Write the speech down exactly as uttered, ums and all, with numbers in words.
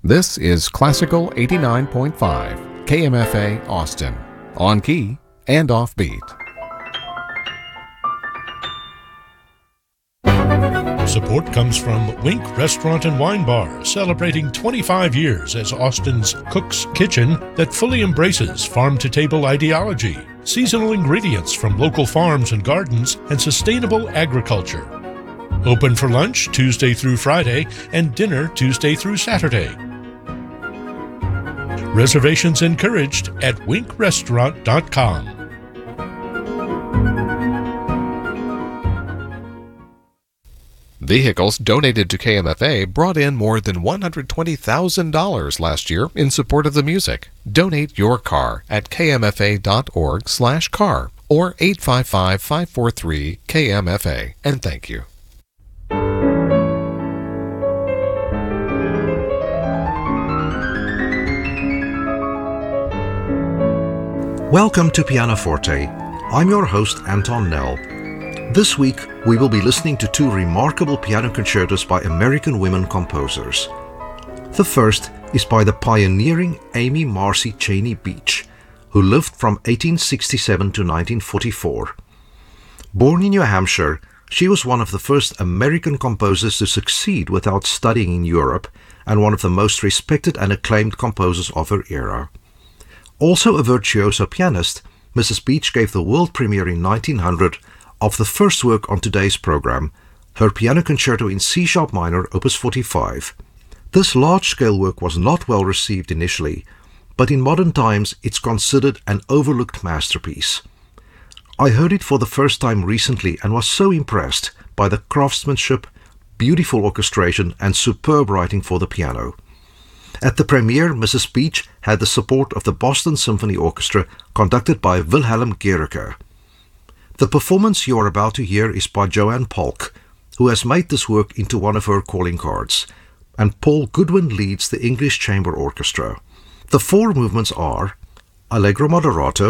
This is Classical eighty-nine point five, K M F A Austin, on key and offbeat. Support comes from Wink Restaurant and Wine Bar, celebrating twenty-five years as Austin's Cook's Kitchen that fully embraces farm-to-table ideology, seasonal ingredients from local farms and gardens, and sustainable agriculture. Open for lunch Tuesday through Friday and dinner Tuesday through Saturday. Reservations encouraged at wink restaurant dot com. Vehicles donated to K M F A brought in more than one hundred twenty thousand dollars last year in support of the music. Donate your car at k m f a dot org slash car or eight five five, five four three, K M F A, and thank you. Welcome to Pianoforte. I'm your host, Anton Nell. This week, we will be listening to two remarkable piano concertos by American women composers. The first is by the pioneering Amy Marcy Cheney Beach, who lived from eighteen sixty-seven to nineteen forty-four. Born in New Hampshire, she was one of the first American composers to succeed without studying in Europe and one of the most respected and acclaimed composers of her era. Also a virtuoso pianist, Missus Beach gave the world premiere in nineteen hundred of the first work on today's program, her Piano Concerto in C-sharp minor, opus forty-five. This large-scale work was not well received initially, but in modern times it's considered an overlooked masterpiece. I heard it for the first time recently and was so impressed by the craftsmanship, beautiful orchestration, and superb writing for the piano. At the premiere, Missus Beach had the support of the Boston Symphony Orchestra, conducted by Wilhelm Gericke. The performance you are about to hear is by Joanne Polk, who has made this work into one of her calling cards, and Paul Goodwin leads the English Chamber Orchestra. The four movements are Allegro Moderato,